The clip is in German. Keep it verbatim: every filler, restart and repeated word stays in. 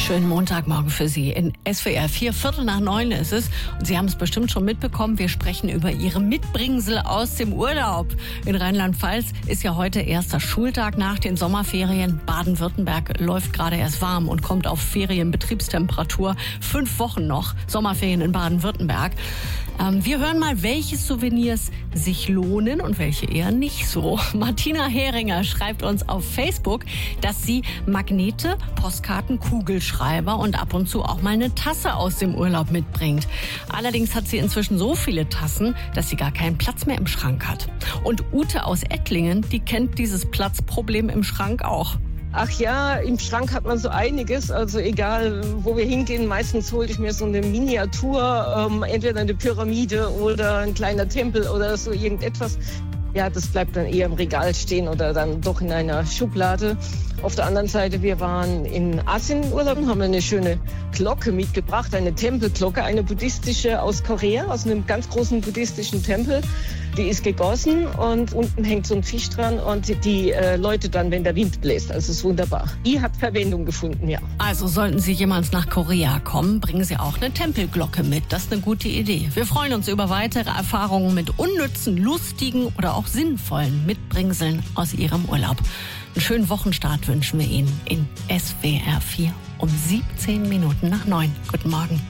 Schönen Montagmorgen für Sie. In S W R vier, Viertel nach neun ist es. Und Sie haben es bestimmt schon mitbekommen, wir sprechen über Ihre Mitbringsel aus dem Urlaub. In Rheinland-Pfalz ist ja heute erster Schultag nach den Sommerferien. Baden-Württemberg läuft gerade erst warm und kommt auf Ferienbetriebstemperatur. Fünf Wochen noch Sommerferien in Baden-Württemberg. Ähm, wir hören mal, welche Souvenirs sich lohnen und welche eher nicht so. Martina Heringer schreibt uns auf Facebook, dass sie Magnete, Postkarten, Kugelschreiber und ab und zu auch mal eine Tasse aus dem Urlaub mitbringt. Allerdings hat sie inzwischen so viele Tassen, dass sie gar keinen Platz mehr im Schrank hat. Und Ute aus Ettlingen, die kennt dieses Platzproblem im Schrank auch. Ach ja, im Schrank hat man so einiges, also egal wo wir hingehen, meistens hole ich mir so eine Miniatur, ähm, entweder eine Pyramide oder ein kleiner Tempel oder so irgendetwas. Ja, das bleibt dann eher im Regal stehen oder dann doch in einer Schublade. Auf der anderen Seite, wir waren in Asien Urlaub und haben eine schöne Glocke mitgebracht, eine Tempelglocke, eine buddhistische aus Korea, aus einem ganz großen buddhistischen Tempel. Die ist gegossen und unten hängt so ein Fisch dran und die, die äh, läutet dann, wenn der Wind bläst. Also ist wunderbar. Die hat Verwendung gefunden, ja. Also sollten Sie jemals nach Korea kommen, bringen Sie auch eine Tempelglocke mit. Das ist eine gute Idee. Wir freuen uns über weitere Erfahrungen mit unnützen, lustigen oder auch sinnvollen Mitbringseln aus Ihrem Urlaub. Einen schönen Wochenstart wünschen wir Ihnen in S W R vier um siebzehn Minuten nach neun. Guten Morgen.